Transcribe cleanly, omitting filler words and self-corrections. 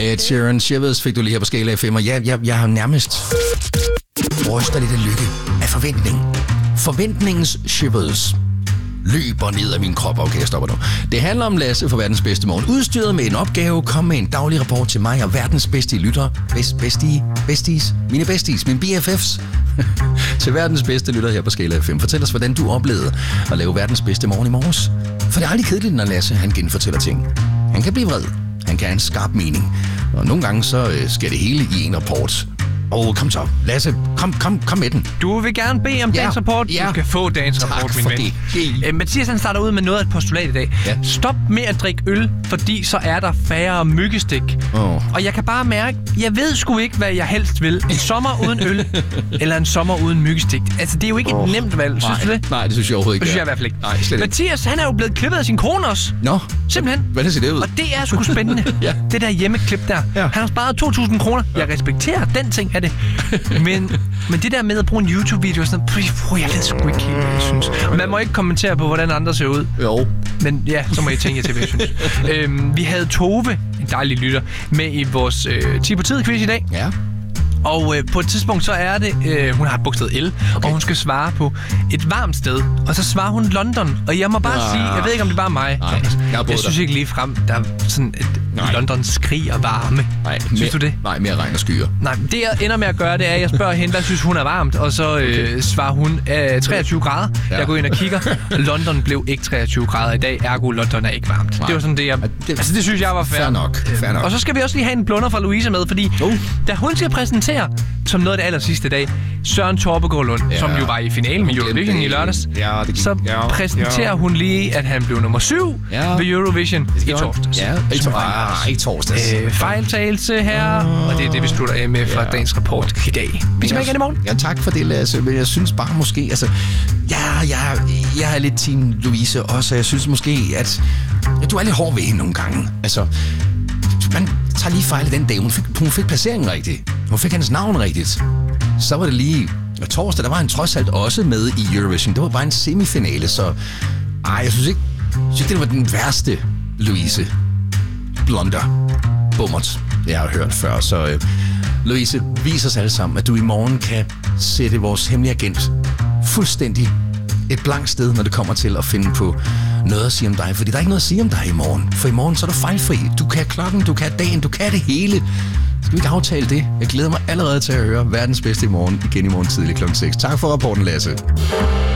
Ed Sheeran, Shivers fik du lige her på skala af 5, og jeg har nærmest ryster lidt af lykke, af forventning. Forventningens Shivers løber ned af min krop. Okay, jeg stopper nu. Det handler om Lasse for verdens bedste morgen. Udstyret med en opgave, kom med en daglig rapport til mig og verdens bedste lyttere. Mine besties, mine BFFs. Til verdens bedste lytter her på skala af 5. Fortæl os, hvordan du oplevede at lave verdens bedste morgen i morges. For det er aldrig kedeligt, når Lasse han genfortæller ting. Han kan blive vred. Han kan have en skarp mening. Og nogle gange så sker det hele i en rapport. Kom så. Lasse, kom med den. Du vil gerne bede om dagens rapport. Ja. Du skal få dagens rapport, min ven. Mathias han starter ud med noget af et postulat i dag. Ja. Stop med at drikke øl, fordi så er der færre myggestik. Og jeg kan bare mærke, jeg ved sgu ikke, hvad jeg helst vil. En sommer uden øl, eller en sommer uden myggestik. Altså, det er jo ikke et nemt valg, synes du det? Nej, det synes jeg overhovedet ikke. Det synes jeg i hvert fald ikke. Nej, slet ikke. Mathias, han er jo blevet klippet af sin kone også. Nå. Simpelthen. Hvordan ser det ud? Og det er sgu spændende. Ja. Det der hjemmeklip der. Ja. Han har sparet 2.000 kroner. Jeg respekterer den ting af det. Men det der med at bruge en YouTube-video og sådan noget, jeg ved sgu ikke helt, hvad jeg synes. Man må ikke kommentere på, hvordan andre ser ud. Jo. Men ja, så må I tænke jer til, hvad jeg synes. Vi havde Tove, en dejlig lytter, med i vores 10 på tid quiz i dag. Ja. Og på et tidspunkt, så er det, hun har bogstavet L, og hun skal svare på et varmt sted. Og så svarer hun London. Og jeg må bare sige, jeg ved ikke, om det er bare mig. Nej, jeg synes ikke lige frem, der er sådan et London skriger varme. Nej, synes du det? Nej, mere regn og skyer. Nej, det jeg ender med at gøre, det er, at jeg spørger hende, hvad synes hun er varmt? Og så svarer hun 23 grader. Ja. Jeg går ind og kigger. London blev ikke 23 grader i dag, ergo London er ikke varmt. Nej. Det var sådan det, det synes jeg var fair. Fair nok. Og så skal vi også lige have en blunder fra Louise med, fordi da hun skal præsentere som noget af det aller sidste dag, Søren Torpegaard Lund, som jo var i finalen med Eurovision i lørdags, så præsenterer hun lige, at han blev nummer 7 ved Eurovision i torsdags. Ja, ikke torsdags. Fejltagelse her, og det er det, vi slutter af med fra dagens rapport i dag. Vi skal igen i morgen. Ja, tak for det, Lasse. Men jeg synes bare måske, altså, jeg er lidt team Louise også, jeg synes måske, at du er lidt hård ved hende nogle gange. Altså, man tager lige fejl i den dag. Hun fik placeringen rigtigt. Hun fik hans navn rigtigt. Så var det lige torsdag, der var han trods alt også med i Eurovision. Det var bare en semifinale, så jeg synes ikke, det var den værste Louise blunder bummert, jeg har hørt før. Så Louise, vis os alle sammen, at du i morgen kan sætte vores hemmelige agent fuldstændig et blankt sted, når det kommer til at finde på noget at sige om dig. Fordi der er ikke noget at sige om dig i morgen. For i morgen så er du fejlfri. Du kan klokken, du kan dagen, du kan det hele. Skal vi ikke aftale det? Jeg glæder mig allerede til at høre verdens bedste i morgen, igen i morgen tidlig kl. 6. Tak for rapporten, Lasse.